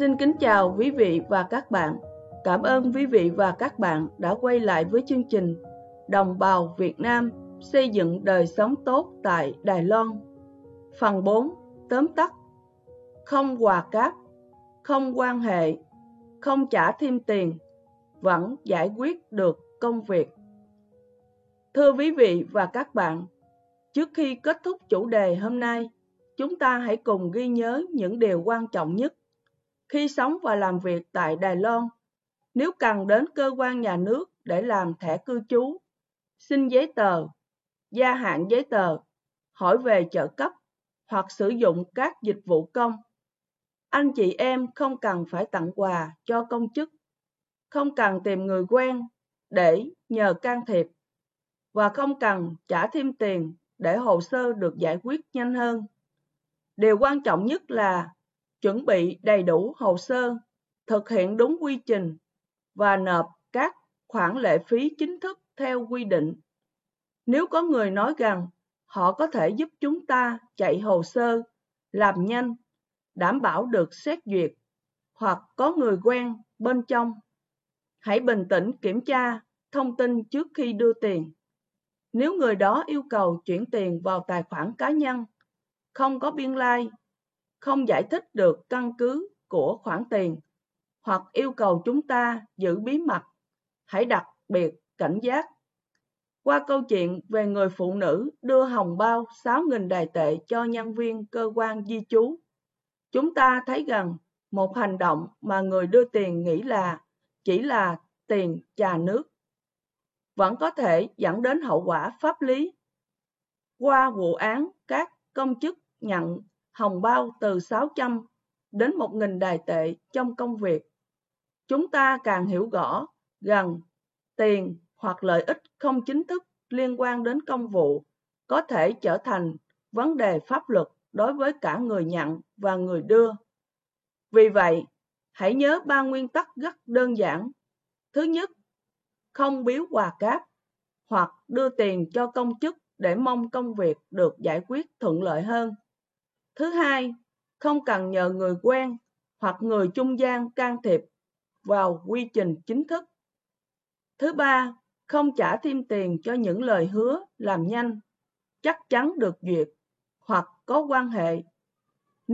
Xin kính chào quý vị và các bạn. Cảm ơn quý vị và các bạn đã quay lại với chương trình Đồng bào Việt Nam xây dựng đời sống tốt tại Đài Loan. Phần 4, tóm tắt: không quà cáp, không quan hệ, không trả thêm tiền, vẫn giải quyết được công việc. Thưa quý vị và các bạn, trước khi kết thúc chủ đề hôm nay, chúng ta hãy cùng ghi nhớ những điều quan trọng nhất khi sống và làm việc tại Đài Loan. Nếu cần đến cơ quan nhà nước để làm thẻ cư trú, xin giấy tờ, gia hạn giấy tờ, hỏi về trợ cấp hoặc sử dụng các dịch vụ công, anh chị em không cần phải tặng quà cho công chức, không cần tìm người quen để nhờ can thiệp, và không cần trả thêm tiền để hồ sơ được giải quyết nhanh hơn. Điều quan trọng nhất là chuẩn bị đầy đủ hồ sơ, thực hiện đúng quy trình và nộp các khoản lệ phí chính thức theo quy định. Nếu có người nói rằng họ có thể giúp chúng ta chạy hồ sơ, làm nhanh, đảm bảo được xét duyệt, hoặc có người quen bên trong, hãy bình tĩnh kiểm tra thông tin trước khi đưa tiền. Nếu người đó yêu cầu chuyển tiền vào tài khoản cá nhân, không có biên lai, không giải thích được căn cứ của khoản tiền, hoặc yêu cầu chúng ta giữ bí mật, hãy đặc biệt cảnh giác. Qua câu chuyện về người phụ nữ đưa hồng bao 6.000 Đài tệ cho nhân viên cơ quan di trú, chúng ta thấy rằng một hành động mà người đưa tiền nghĩ là chỉ là tiền trà nước vẫn có thể dẫn đến hậu quả pháp lý. Qua vụ án các công chức nhận hồng bao từ 600 đến 1.000 Đài tệ trong công việc, chúng ta càng hiểu rõ rằng tiền hoặc lợi ích không chính thức liên quan đến công vụ có thể trở thành vấn đề pháp luật đối với cả người nhận và người đưa. Vì vậy, hãy nhớ 3 nguyên tắc rất đơn giản. Thứ nhất, không biếu quà cáp hoặc đưa tiền cho công chức để mong công việc được giải quyết thuận lợi hơn. Thứ hai, không cần nhờ người quen hoặc người trung gian can thiệp vào quy trình chính thức. Thứ ba, không trả thêm tiền cho những lời hứa làm nhanh, chắc chắn được duyệt hoặc có quan hệ